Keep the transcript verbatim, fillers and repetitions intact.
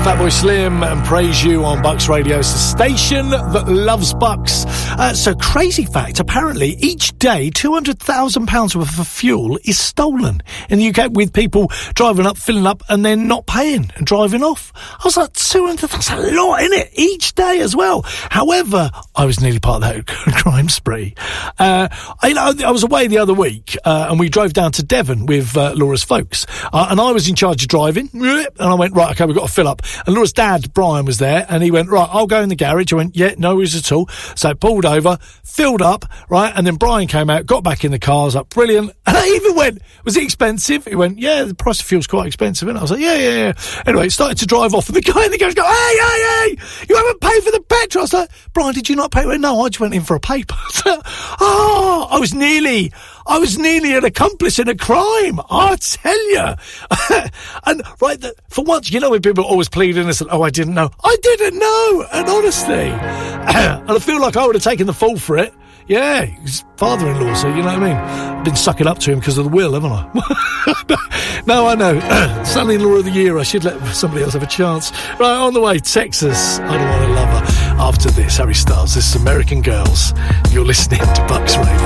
Fatboy Slim and Praise You on Bucks Radio. It's the station that loves Bucks. Uh, so, crazy fact, apparently each day two hundred thousand pounds worth of fuel is stolen in the U K, with people driving up, filling up and then not paying and driving off. I was like, two hundred, that's a lot, isn't it? Each day as well. However, I was nearly part of that crime spree. Uh, I, I was away the other week uh, and we drove down to Devon with uh, Laura's folks. Uh, and I was in charge of driving. And I went, right, okay, we've got to fill up. And Laura's dad, Brian, was there, and he went, right, I'll go in the garage. I went, yeah, no worries at all. So I pulled over, filled up, right, and then Brian came out, got back in the car. I was like, brilliant. And I even went, was it expensive? He went, yeah, the price of fuel's quite expensive. And I was like, yeah, yeah, yeah. Anyway, it started to drive off, and the guy in the garage go, hey, hey, hey, you haven't paid for the petrol. I was like, Brian, did you not pay? He went, no, I just went in for a paper. Oh, I was nearly... I was nearly an accomplice in a crime, I tell you. And, right, the, for once, you know when people are always plead innocent, oh, I didn't know. I didn't know, and honestly. And I feel like I would have taken the fall for it. Yeah, his father-in-law, so you know what I mean? I've been sucking up to him because of the will, haven't I? No, I know. Son-in-law of the year, I should let somebody else have a chance. Right, on the way, Texas, I Don't Want to Love Her. After this, Harry Styles, this is American Girls. You're listening to Bucks Radio.